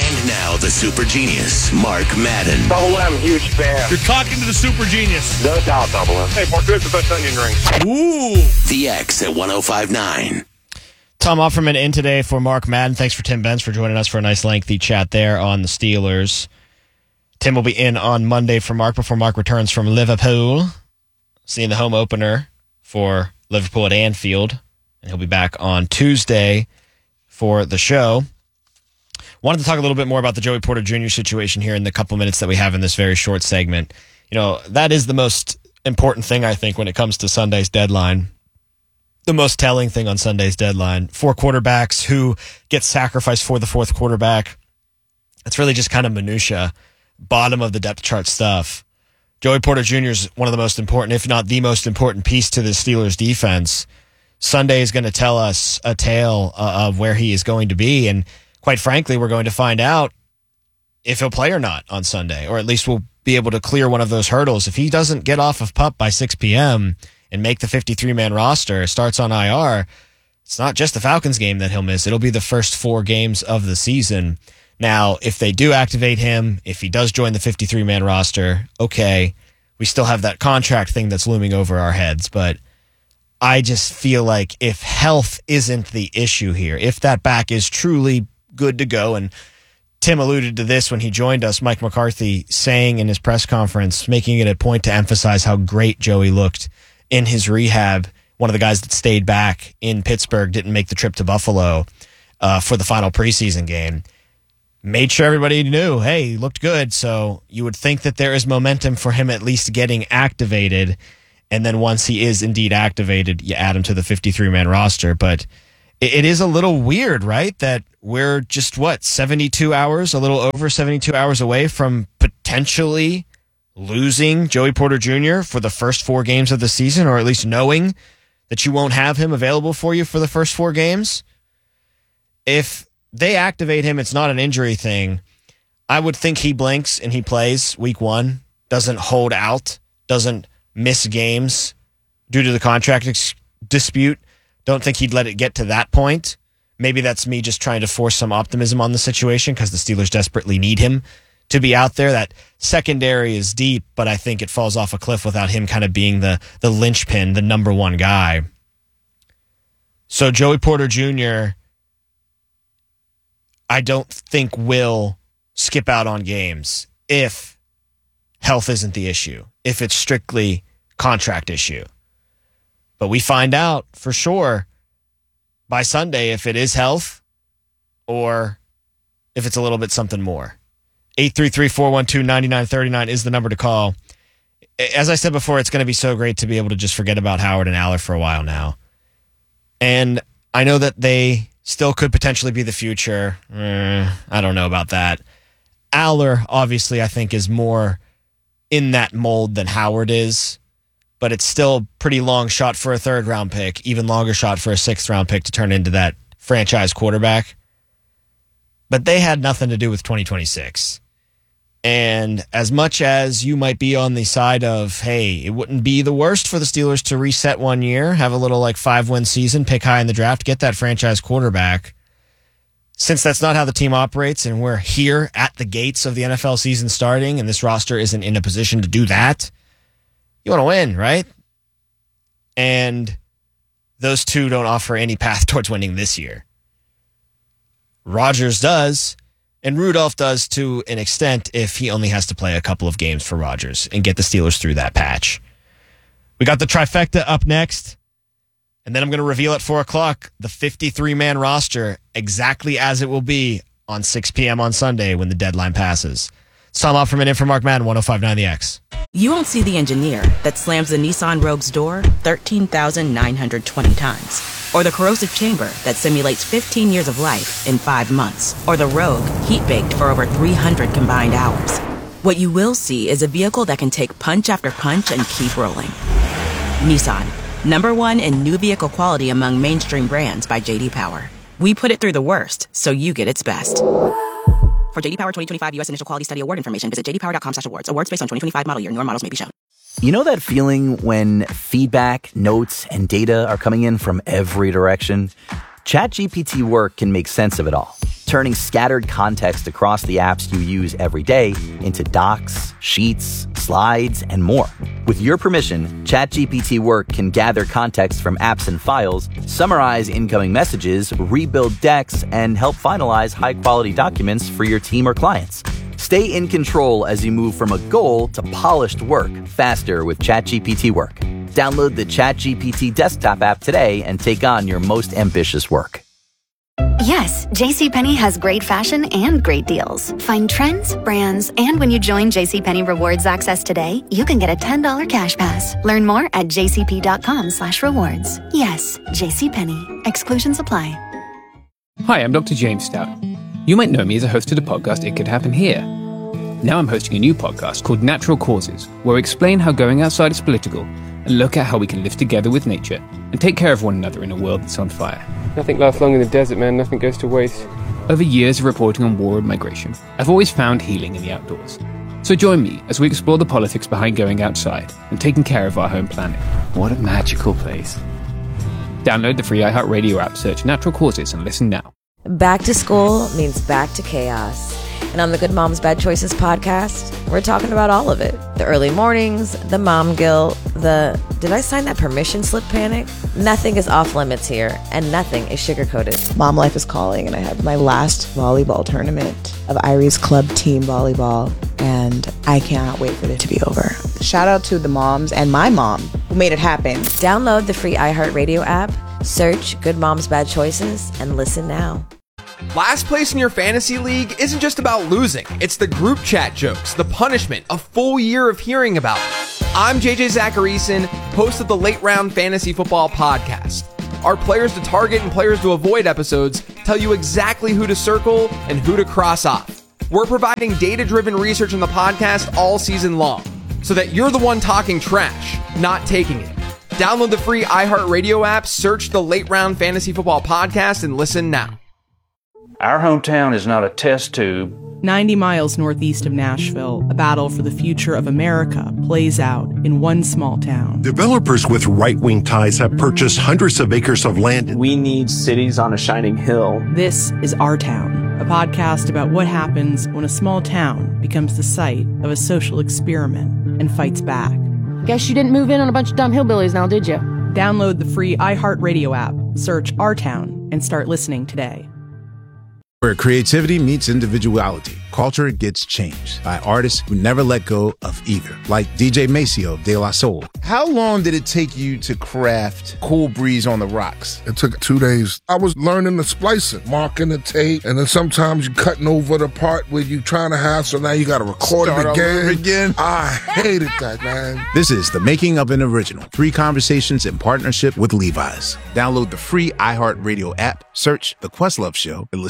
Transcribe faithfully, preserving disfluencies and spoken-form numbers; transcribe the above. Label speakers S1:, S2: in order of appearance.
S1: And now the super genius, Mark Madden.
S2: Double M, huge fan.
S3: You're talking to the super genius.
S2: No doubt, Double M. Hey, Mark, who's the best onion ring?
S3: Ooh.
S1: The X at one oh five point nine.
S4: Tom Offerman in today for Mark Madden. Thanks for Tim Benz for joining us for a nice lengthy chat there on the Steelers. Tim will be in on Monday for Mark before Mark returns from Liverpool, seeing the home opener for Liverpool at Anfield. And he'll be back on Tuesday for the show. Wanted to talk a little bit more about the Joey Porter Junior situation here in the couple minutes that we have in this very short segment. You know, that is the most important thing, I think, when it comes to Sunday's deadline. The most telling thing on Sunday's deadline. Four quarterbacks who get sacrificed for the fourth quarterback. It's really just kind of minutia, bottom of the depth chart stuff. Joey Porter Junior is one of the most important, if not the most important piece to the Steelers defense. Sunday is going to tell us a tale uh, of where he is going to be, and quite frankly, we're going to find out if he'll play or not on Sunday, or at least we'll be able to clear one of those hurdles. If he doesn't get off of PUP by six p.m., and make the fifty-three man roster, starts on I R, it's not just the Falcons game that he'll miss. It'll be the first four games of the season. Now, if they do activate him, if he does join the fifty-three man roster, okay, we still have that contract thing that's looming over our heads. But I just feel like if health isn't the issue here, if that back is truly good to go, and Tim alluded to this when he joined us, Mike McCarthy saying in his press conference, making it a point to emphasize how great Joey looked in his rehab. One of the guys that stayed back in Pittsburgh, didn't make the trip to Buffalo uh, for the final preseason game. Made sure everybody knew, hey, he looked good. So you would think that there is momentum for him at least getting activated. And then once he is indeed activated, you add him to the fifty-three man roster. But it, it is a little weird, right? That we're just, what, seventy-two hours, a little over seventy-two hours away from potentially losing Joey Porter Junior for the first four games of the season, or at least knowing that you won't have him available for you for the first four games. If they activate him, it's not an injury thing. I would think he blinks and he plays week one, doesn't hold out, doesn't miss games due to the contract ex- dispute. Don't think he'd let it get to that point. Maybe that's me just trying to force some optimism on the situation because the Steelers desperately need him to be out there. That secondary is deep, but I think it falls off a cliff without him kind of being the the linchpin, the number one guy. So Joey Porter Junior, I don't think will skip out on games if health isn't the issue, if it's strictly contract issue. But we find out for sure by Sunday if it is health or if it's a little bit something more. eight three three, four one two, nine nine three nine is the number to call. As I said before, it's going to be so great to be able to just forget about Howard and Aller for a while now. And I know that they still could potentially be the future. Eh, I don't know about that. Aller, obviously, I think is more in that mold than Howard is, but it's still a pretty long shot for a third round pick, even longer shot for a sixth round pick to turn into that franchise quarterback. But they had nothing to do with twenty twenty-six. And as much as you might be on the side of, hey, it wouldn't be the worst for the Steelers to reset one year, have a little like five-win season, pick high in the draft, get that franchise quarterback. Since that's not how the team operates and we're here at the gates of the N F L season starting and this roster isn't in a position to do that, you want to win, right? And those two don't offer any path towards winning this year. Rodgers does, and Rudolph does to an extent if he only has to play a couple of games for Rodgers and get the Steelers through that patch. We got the trifecta up next, and then I'm going to reveal at four o'clock the fifty-three man roster exactly as it will be on six p.m. on Sunday when the deadline passes. It's Tom Offerman in for Mark Madden, one oh five point nine The X.
S5: You won't see the engineer that slams the Nissan Rogue's door thirteen thousand nine hundred twenty times. Or the corrosive chamber that simulates fifteen years of life in five months. Or the Rogue heat-baked for over three hundred combined hours. What you will see is a vehicle that can take punch after punch and keep rolling. Nissan, number one in new vehicle quality among mainstream brands by J D Power. We put it through the worst, so you get its best. For J D Power twenty twenty-five U S Initial Quality Study Award information, visit j d power dot com slash awards. Awards based on twenty twenty-five model year. Newer models may be shown.
S6: You know that feeling when feedback, notes, and data are coming in from every direction? ChatGPT Work can make sense of it all. turning scattered context across the apps you use every day into docs, sheets, slides, and more. With your permission, ChatGPT Work can gather context from apps and files, summarize incoming messages, rebuild decks, and help finalize high-quality documents for your team or clients. Stay in control as you move from a goal to polished work faster with ChatGPT Work. Download the ChatGPT desktop app today and take on your most ambitious work.
S7: Yes, JCPenney has great fashion and great deals. Find trends, brands, and when you join JCPenney Rewards Access today, you can get a ten dollars cash pass. Learn more at jcp.com slash rewards. Yes, JCPenney. Exclusions apply.
S8: Hi, I'm Doctor James Stout. You might know me as a host of the podcast It Could Happen Here. Now I'm hosting a new podcast called Natural Causes, where we explain how going outside is political and look at how we can live together with nature and take care of one another in a world that's on fire.
S9: Nothing lasts long in the desert, man. Nothing goes to waste.
S8: Over years of reporting on war and migration, I've always found healing in the outdoors. So join me as we explore the politics behind going outside and taking care of our home planet. What a magical place. Download the free iHeartRadio app, search Natural Causes, and listen now.
S10: Back to school means back to chaos. And on the Good Moms Bad Choices podcast, we're talking about all of it. The early mornings, the mom guilt, the did I sign that permission slip panic? Nothing is off limits here, and nothing is sugar-coated.
S11: Mom life is calling, and I have my last volleyball tournament of Irie's club team volleyball, and I cannot wait for it to be over. Shout out to the moms and my mom who made it happen.
S10: Download the free iHeartRadio app, search Good Moms Bad Choices, and listen now.
S12: Last place in your fantasy league isn't just about losing. It's the group chat jokes, the punishment, a full year of hearing about it. I'm J J Zacharyson, host of the Late Round Fantasy Football Podcast. Our players to target and players to avoid episodes tell you exactly who to circle and who to cross off. We're providing data-driven research on the podcast all season long, so that you're the one talking trash, not taking it. Download the free iHeartRadio app, search the Late Round Fantasy Football Podcast, and listen now.
S13: Our hometown is not a test tube.
S14: ninety miles northeast of Nashville, a battle for the future of America plays out in one small town.
S15: Developers with right-wing ties have purchased hundreds of acres of land.
S16: We need cities on a shining hill.
S14: This is Our Town, a podcast about what happens when a small town becomes the site of a social experiment and fights back.
S17: Guess you didn't move in on a bunch of dumb hillbillies now, did you?
S14: Download the free iHeartRadio app, search Our Town, and start listening today.
S18: Where creativity meets individuality, culture gets changed by artists who never let go of either, like D J Maceo of De La Soul.
S19: How long did it take you to craft Cool Breeze on the Rocks?
S20: It took two days. I was learning the splicing, marking the tape, and then sometimes you cutting over the part where you trying to have, so now you got to record
S19: Start
S20: it again.
S19: All over again.
S20: I hated that, man.
S18: This is The Making of an Original, three conversations in partnership with Levi's.
S19: Download the free iHeartRadio app, search The Questlove Show, and listen.